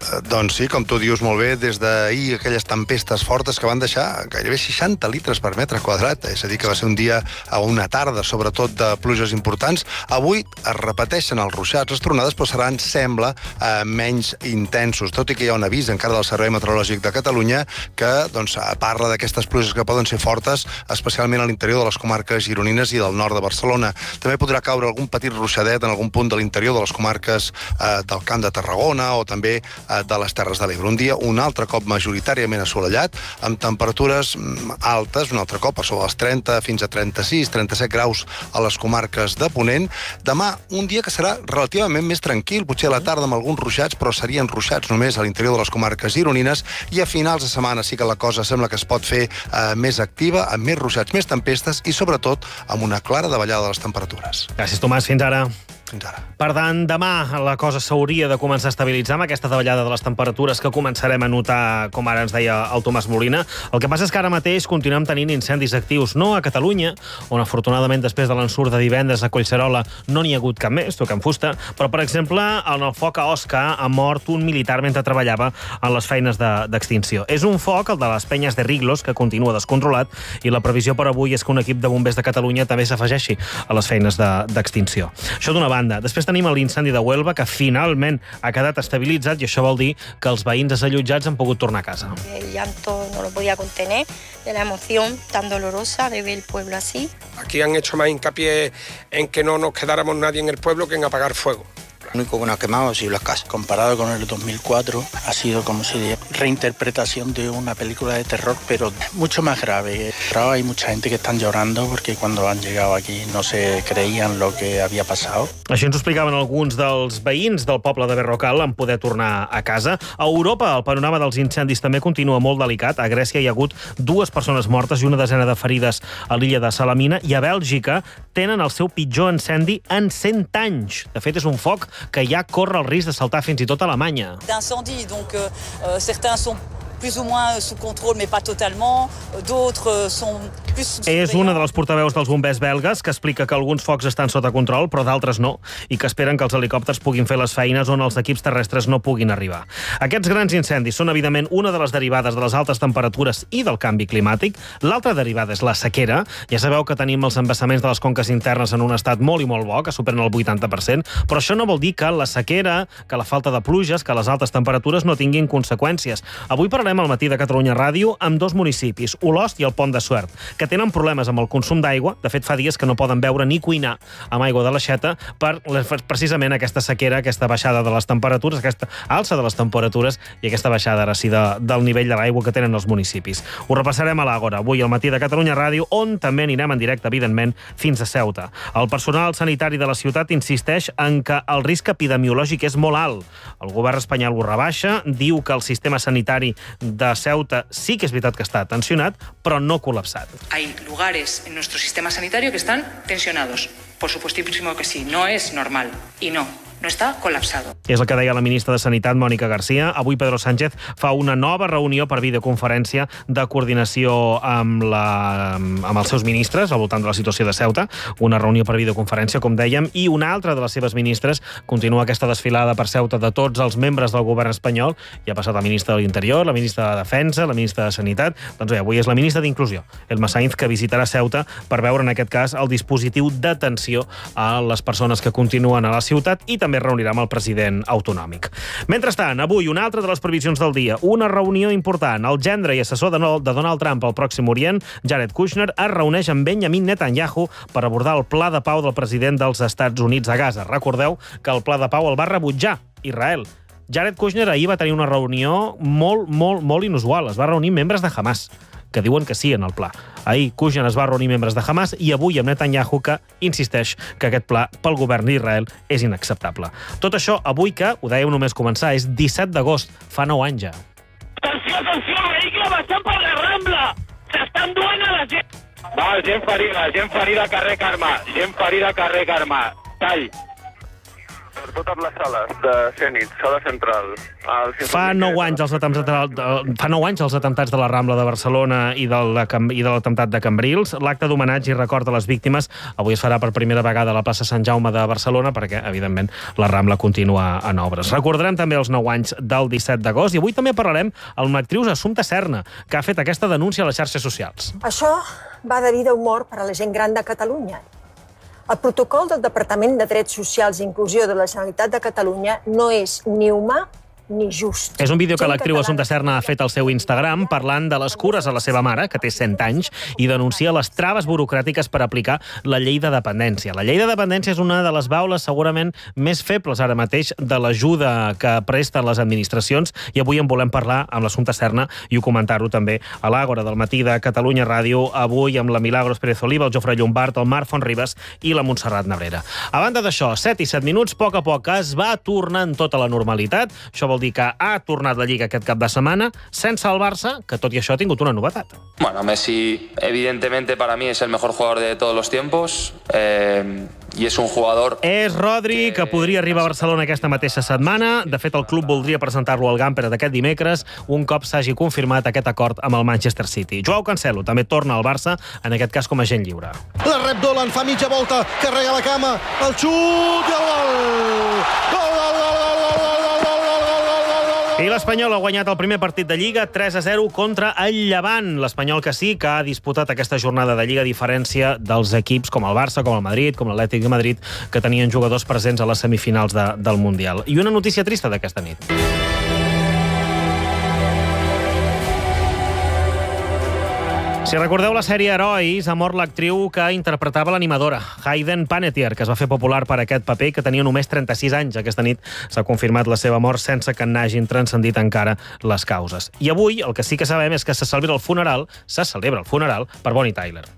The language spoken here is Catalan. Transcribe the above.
Doncs sí, com tu dius molt bé, des d'ahir aquelles tempestes fortes que van deixar gairebé 60 litres per metre quadrat, és a dir, que va ser un dia a una tarda, sobretot de pluges importants. Avui es repeteixen els ruixats, les tronades, però seran, sembla, menys intensos, tot i que hi ha un avís encara del Servei Meteorològic de Catalunya que parla d'aquestes pluges que poden ser fortes, especialment a l'interior de les comarques gironines i del nord de Barcelona. També podrà caure algun petit ruixadet en algun punt de l'interior de les comarques del Camp de Tarragona o també de les Terres de l'Ebre. Un dia un altre cop majoritàriament assolellat, amb temperatures altes, un altre cop a sobre els 30 fins a 36, 37 graus a les comarques de Ponent. Demà, un dia que serà relativament més tranquil, potser a la tarda amb alguns ruixats, però serien ruixats només a l'interior de les comarques gironines, i a finals de setmana sí que la cosa sembla que es pot fer més activa, amb més ruixats, més tempestes i sobretot amb una clara davallada de les temperatures. Gràcies, Tomàs. Fins ara. Fins ara. Per tant, demà la cosa s'hauria de començar a estabilitzar amb aquesta davallada de les temperatures que començarem a notar, com ara ens deia el Tomàs Molina. El que passa és que ara mateix continuem tenint incendis actius, no a Catalunya, on afortunadament després de l'ensurt de divendres a Collserola no n'hi ha hagut cap més, tocant fusta, però per exemple en el foc a Osca ha mort un militar mentre treballava en les feines d'extinció. És un foc, el de les Penyes de Riglos, que continua descontrolat, i la previsió per avui és que un equip de bombers de Catalunya també s'afegeixi a les feines d'extinció. Això d'una banda. Després tenim l'incendi de Huelva, que finalment ha quedat estabilitzat, i això vol dir que els veïns desallotjats han pogut tornar a casa. El llanto no lo podía contener de la emoción tan dolorosa de ver el pueblo así. Aquí han hecho más hincapié en que no nos quedáramos nadie en el pueblo que en apagar fuego. Lo único que no ha quemado ha sido las casas. Comparado con el 2004, ha sido como si reinterpretación de una película de terror, pero mucho más grave. Hay mucha gente que están llorando porque cuando han llegado aquí no se creían lo que había pasado. Això ens ho explicaven alguns dels veïns del poble de Berrocal en poder tornar a casa. A Europa, el panorama dels incendis també continua molt delicat. A Grècia hi ha hagut 2 persones mortes i una desena de ferides a l'illa de Salamina, i a Bèlgica tenen el seu pitjor incendi en 100 anys. De fet, és un foc que ja corre el risc de saltar fins i tot a Alemanya. D'incendis, donc certains sont plus ou moins sous contrôle, mais pas totalement. D'autres sont plus... És una de les portaveus dels bombers belgues que explica que alguns focs estan sota control, però d'altres no, i que esperen que els helicòpters puguin fer les feines on els equips terrestres no puguin arribar. Aquests grans incendis són, evidentment, una de les derivades de les altes temperatures i del canvi climàtic. L'altra derivada és la sequera. Ja sabeu que tenim els embassaments de les conques internes en un estat molt i molt bo, que superen el 80%, però això no vol dir que la sequera, que la falta de pluges, que les altes temperatures no tinguin conseqüències. Avui parlarem al matí de Catalunya Ràdio amb 2 municipis, Olost i el Pont de Suert, que tenen problemes amb el consum d'aigua. De fet, fa dies que no poden beure ni cuinar amb aigua de l'aixeta per precisament aquesta sequera, aquesta baixada de les temperatures, aquesta alça de les temperatures i aquesta baixada, ara sí, del nivell de l'aigua que tenen els municipis. Ho repassarem a l'Àgora, avui al matí de Catalunya Ràdio, on també anirem en directe, evidentment, fins a Ceuta. El personal sanitari de la ciutat insisteix en que el risc epidemiològic és molt alt. El govern espanyol ho rebaixa, diu que el sistema sanitari de Ceuta sí que és veritat que està tensionat, però no col·lapsat. Hay lugares en nuestro sistema sanitario que están tensionados. Por supuestísimo que sí, no es normal. Y no està colapsado. És el que deia la ministra de Sanitat, Mònica Garcia. Avui Pedro Sánchez fa una nova reunió per videoconferència de coordinació amb els seus ministres al voltant de la situació de Ceuta. Una reunió per videoconferència, com dèiem, i una altra de les seves ministres continua aquesta desfilada per Ceuta de tots els membres del govern espanyol. Ja ha passat la ministra de l'Interior, la ministra de Defensa, la ministra de Sanitat. Doncs bé, avui és la ministra d'Inclusió, Elma Sainz, que visitarà Ceuta per veure, en aquest cas, el dispositiu d'atenció a les persones que continuen a la ciutat, i també reunirà amb el president autonòmic. Mentrestant, avui una altra de les previsions del dia, una reunió important. El gendre i assessor de Donald Trump al Pròxim Orient, Jared Kushner, es reuneix amb Benjamin Netanyahu per abordar el pla de pau del president dels Estats Units a Gaza. Recordeu que el pla de pau el va rebutjar Israel. Jared Kushner ahir va tenir una reunió molt inusual. Es va reunir membres de Hamas, que diuen que sí en el pla. Ahir Kushner es va reunir membres de Hamas i avui amb Netanyahu, que insisteix que aquest pla pel govern d'Israel és inacceptable. Tot això avui que, ho dèiem només començar, és 17 d'agost, fa 9 anys ja. Atenció, vehicle baixant per la Rambla! S'estan duent a la gent! Va, gent ferida carrer Carme, Tall. per totes les sales de Zenit, Sala Central... Fa 9 anys els atemptats de la Rambla de Barcelona i de l'atemptat de Cambrils. L'acte d'homenatge i record a les víctimes avui es farà per primera vegada a la plaça Sant Jaume de Barcelona perquè, evidentment, la Rambla continua en obres. Recordarem també els 9 anys del 17 d'agost i avui també parlarem amb l'actriu Assumpta Serna, que ha fet aquesta denúncia a les xarxes socials. Això va de vida o mort per a la gent gran de Catalunya. El protocol del Departament de Drets Socials i Inclusió de la Generalitat de Catalunya no és ni humà ni just. És un vídeo que l'actriu Assumpta Serna ha fet al seu Instagram parlant de les cures a la seva mare, que té 100 anys, i denuncia les traves burocràtiques per aplicar la llei de dependència. La llei de dependència és una de les baules segurament més febles ara mateix de l'ajuda que presten les administracions i avui en volem parlar amb l'Assumpta Serna i comentar-ho també a l'Àgora del matí de Catalunya Ràdio, avui amb la Milagros Pérez Oliva, el Jofre Llombart, el Marc Fontribes i la Montserrat Nebrera. A banda d'això, 7 i 7 minuts, a poc es va tornant tota la normalitat. Això vol dir que ha tornat la Lliga aquest cap de setmana sense el Barça, que tot i això ha tingut una novetat. Bueno, Messi evidentemente para mí es el mejor jugador de todos los tiempos y es un jugador... És Rodri, que podria arribar a Barcelona aquesta mateixa setmana. De fet, el club voldria presentar-lo al Gamper d'aquest dimecres, un cop s'hagi confirmat aquest acord amb el Manchester City. Joao Cancelo també torna al Barça, en aquest cas com a agent lliure. La rep Dolan, fa mitja volta, carrega la cama, el xut i el gol! I l'Espanyol ha guanyat el primer partit de Lliga 3-0 contra el Llevant. L'Espanyol que sí que ha disputat aquesta jornada de Lliga a diferència dels equips com el Barça, com el Madrid, com l'Atlètic de Madrid, que tenien jugadors presents a les semifinals del Mundial. I una notícia trista d'aquesta nit. Si recordeu la sèrie Herois, ha mort l'actriu que interpretava l'animadora, Hayden Panettiere, que es va fer popular per aquest paper, que tenia només 36 anys. Aquesta nit s'ha confirmat la seva mort sense que n'hagin transcendit encara les causes. I avui el que sí que sabem és que se celebra el funeral per Bonnie Tyler.